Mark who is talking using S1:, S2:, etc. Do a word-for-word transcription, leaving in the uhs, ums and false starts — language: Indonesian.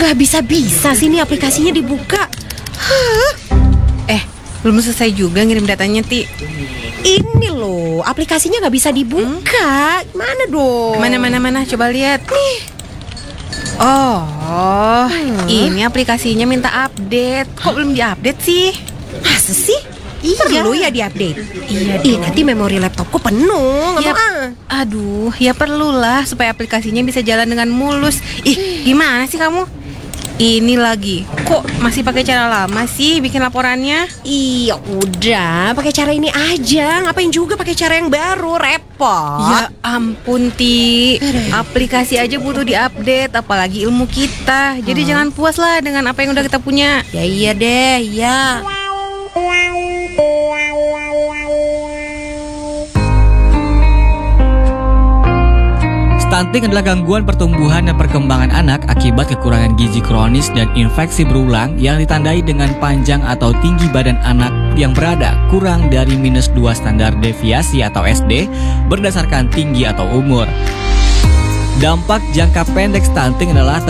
S1: Gak bisa-bisa sih ini aplikasinya dibuka. Hah?
S2: Eh, belum selesai juga ngirim datanya, Ti.
S1: Ini loh, aplikasinya gak bisa dibuka. Mana dong?
S2: Mana, mana, mana, coba lihat. Nih. Oh,
S1: Hmm.
S2: ini aplikasinya minta update. Kok belum diupdate sih?
S1: Masa sih?
S2: Iya.
S1: Perlu ya diupdate?
S2: Iya
S1: Ih,
S2: dong.
S1: nanti memori laptopku penuh. Gak
S2: Ya,
S1: mau ah.
S2: aduh, ya perlulah supaya aplikasinya bisa jalan dengan mulus. Ih, gimana sih kamu? Ini lagi, kok masih pakai cara lama sih bikin laporannya?
S1: Iya udah, pakai cara ini aja. Ngapain juga pakai cara yang baru, repot.
S2: Ya ampun, Ti. Aplikasi aja butuh diupdate, apalagi ilmu kita. Jadi jangan puas lah dengan apa yang udah kita punya.
S1: Ya iya deh, ya.
S3: Stunting adalah gangguan pertumbuhan dan perkembangan anak akibat kekurangan gizi kronis dan infeksi berulang yang ditandai dengan panjang atau tinggi badan anak yang berada kurang dari minus dua standar deviasi atau S D berdasarkan tinggi atau umur. Dampak jangka pendek stunting adalah